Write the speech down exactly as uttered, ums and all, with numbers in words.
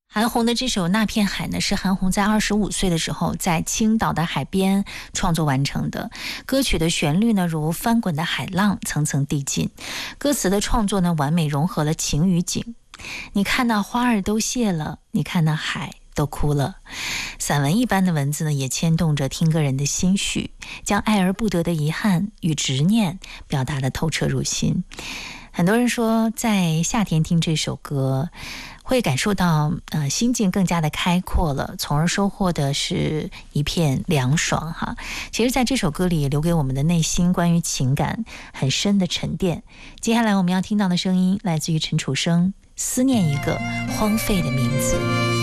韩红的这首《那片海》呢，是韩红在二十五岁的时候在青岛的海边创作完成的。歌曲的旋律呢，如翻滚的海浪，层层递进。歌词的创作呢，完美融合了情与景。你看那花儿都谢了，你看那海都哭了。散文一般的文字呢，也牵动着听歌人的心绪，将爱而不得的遗憾与执念表达得透彻入心。很多人说，在夏天听这首歌，会感受到呃心境更加的开阔了，从而收获的是一片凉爽哈。其实在这首歌里留给我们的内心关于情感很深的沉淀。接下来我们要听到的声音来自于陈楚生，思念一个荒废的名字。